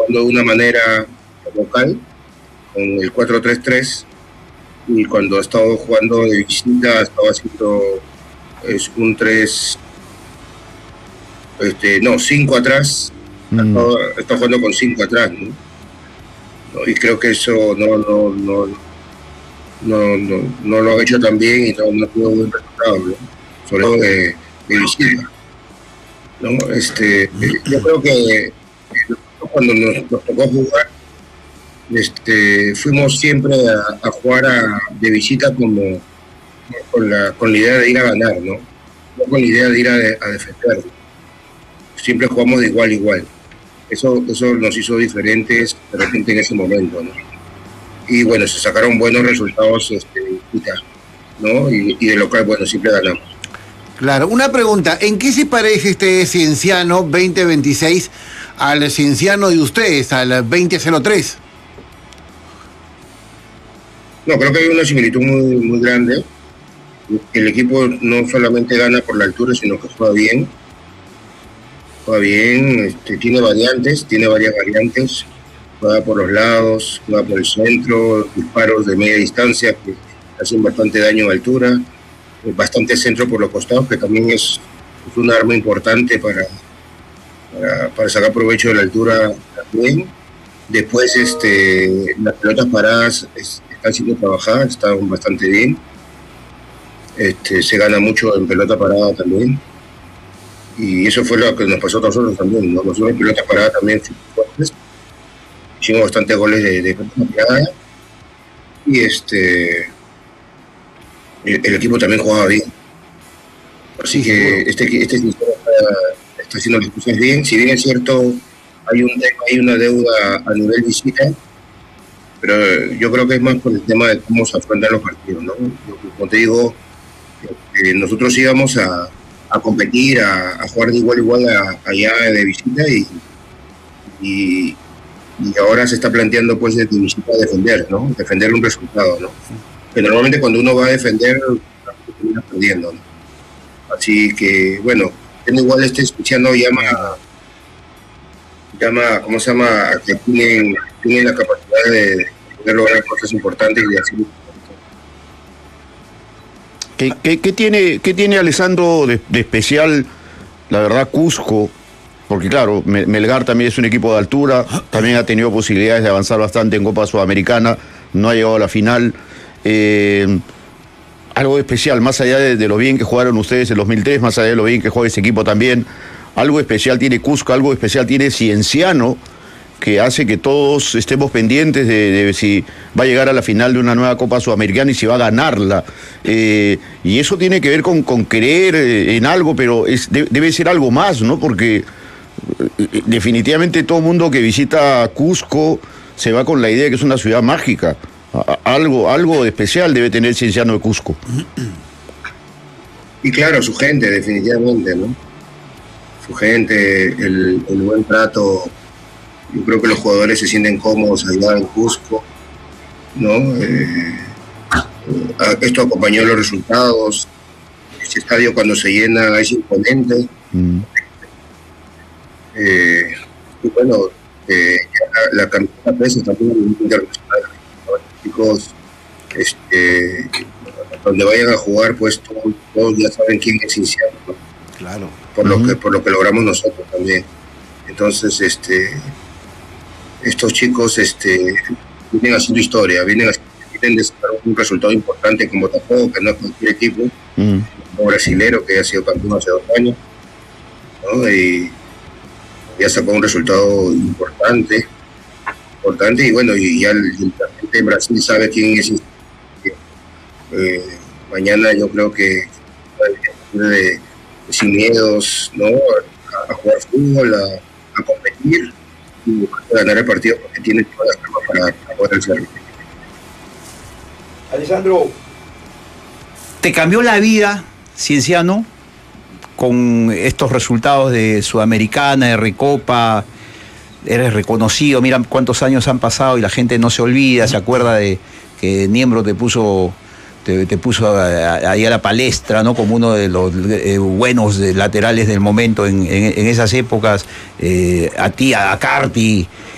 jugando de una manera local, con el 4-3-3, y cuando ha estado jugando de visita, estaba haciendo un 5 atrás, está jugando con 5 atrás, ¿no? Y creo que eso no lo ha hecho tan bien y no ha sido buen resultado, ¿no? Sobre todo de visita, ¿no? Yo creo que cuando nos tocó jugar, fuimos siempre a jugar de visita como con la idea de ir a ganar, ¿no? No con la idea de ir a defender. Siempre jugamos de igual a igual. Eso nos hizo diferentes de repente en ese momento, ¿no? Y bueno, se sacaron buenos resultados de visita, ¿no? Y de local, bueno, siempre ganamos. Claro, una pregunta, ¿en qué se parece este Cienciano 2026 al Cienciano de ustedes, al 2003? No, creo que hay una similitud muy, muy grande. El equipo no solamente gana por la altura, sino que juega bien. Tiene varias variantes, juega por los lados, juega por el centro, disparos de media distancia que hacen bastante daño a altura, bastante centro por los costados, que también es un arma importante para sacar provecho de la altura también. Después las pelotas paradas están siendo trabajadas, están bastante bien. Se gana mucho en pelota parada también. Y eso fue lo que nos pasó a nosotros también, ¿no? Nosotros en pelota parada también fuertes. Hicimos bastantes goles de pelota parada. Y el equipo también jugaba bien. Así que este está haciendo las cosas bien. Si bien es cierto, hay una deuda a nivel visita, pero yo creo que es más por el tema de cómo se afrontan los partidos, ¿no? Como te digo, nosotros íbamos a competir, a jugar de igual a igual allá de visita y ahora se está planteando pues de visita defender, ¿no? Defender un resultado, ¿no? Que normalmente cuando uno va a defender termina perdiendo, ¿no? Así que bueno, igual Cienciano llama, ¿cómo se llama? Que tienen la capacidad de poder lograr cosas importantes y de hacer. ¿Qué tiene Alessandro de especial, la verdad, Cusco? Porque claro, Melgar también es un equipo de altura, también ha tenido posibilidades de avanzar bastante en Copa Sudamericana, no ha llegado a la final. Algo especial, más allá de lo bien que jugaron ustedes en 2003, más allá de lo bien que juega ese equipo también, algo especial tiene Cusco, algo especial tiene Cienciano, que hace que todos estemos pendientes de si va a llegar a la final de una nueva Copa Sudamericana y si va a ganarla. Y eso tiene que ver con creer en algo, pero debe ser algo más, ¿no? Porque definitivamente todo el mundo que visita Cusco se va con la idea de que es una ciudad mágica. Algo de especial debe tener el Cienciano de Cusco. Y claro, su gente, definitivamente, ¿no? Su gente, el buen trato. Yo creo que los jugadores se sienten cómodos allá en Cusco, ¿no? Esto acompañó los resultados. Este estadio cuando se llena es imponente. Y bueno, la camiseta pesa también a nivel internacional. Los chicos, donde vayan a jugar, pues todos ya saben quién es Cienciano, ¿no? Claro. Por lo que logramos nosotros también. Entonces, estos chicos vienen haciendo historia, vienen de sacar un resultado importante con Botafogo, que no es cualquier equipo, un brasilero que ha sido campeón hace 2 años, ¿no? Y ya sacó un resultado importante, y bueno, y ya la gente de Brasil sabe quién es. Mañana yo creo que sin miedos, ¿no? A jugar fútbol, a competir y ganar el partido porque tiene todas las armas para poder hacerlo. Alessandro, ¿te cambió la vida, Cienciano, con estos resultados de Sudamericana, de Recopa? Eres reconocido, mira cuántos años han pasado y la gente no se olvida, se acuerda de que Niembro te puso ahí a la palestra, ¿no? Como uno de los buenos laterales del momento en esas épocas, a ti, a Carti,